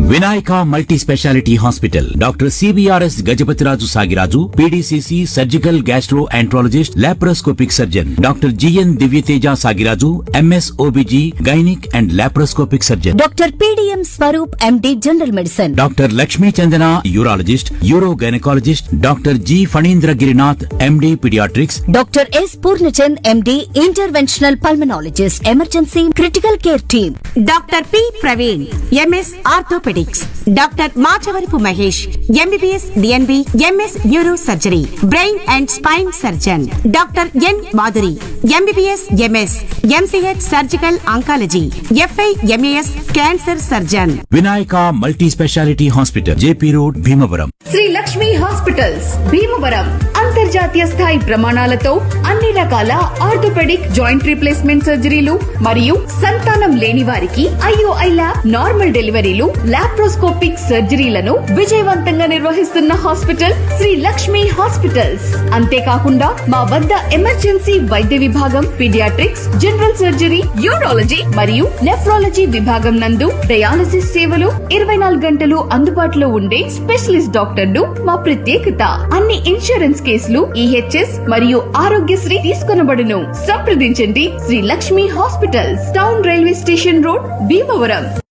Vinayaka multi speciality hospital doctor CBRS Gajapathiraju Sagiraju PDCC surgical gastro enterologist laparoscopic surgeon doctor GN Divyateja Sagiraju MS OBG gynaec and laparoscopic surgeon doctor PDM Swaroop MD general medicine doctor Lakshmi Chandana urologist euro gynaecologist doctor G Phanindra Girinath MD paediatrics doctor yes Purnachand MD interventional pulmonologist emergency critical care team doctor P Praveen MS orthopaedics doctor Machavarapu Mahesh MBBS DNB MS neuro surgery brain and spine surgeon doctor N Madhuri MBBS MS MCh surgical oncology f i MAS cancer surgeon. Vinayaka multi speciality hospital JP road Bhimavaram. Shri Lakshmi hospitals Bhimavaram అంతర్జాతీయ స్థాయి ప్రమాణాలతో అన్ని రకాల orthopaedic joint replacement సర్జరీలు మరియు సంతానం లేని వారికి ఐఓఐ ల్యాబ్ నార్మల్ డెలివరీలు లాప్రోస్కోపిక్ సర్జరీలను విజయవంతంగా నిర్వహిస్తున్న హాస్పిటల్ శ్రీ లక్ష్మి హాస్పిటల్స్. అంతేకాకుండా మా వద్ద ఎమర్జెన్సీ వైద్య విభాగం, పీడియాట్రిక్స్, జనరల్ సర్జరీ, యూరాలజీ మరియు నెఫ్రాలజీ విభాగం నందు డయాలసిస్ సేవలు 24 గంటలు అందుబాటులో ఉండే స్పెషలిస్ట్ డాక్టర్లు మా ప్రత్యేకత. అన్ని ఇన్సూరెన్స్ కేసులు ఈహెచ్ఎస్ మరియు ఆరోగ్యశ్రీ తీసుకొనబడును. సంప్రదించండి Shri Lakshmi hospitals, town railway station road Bhimavaram.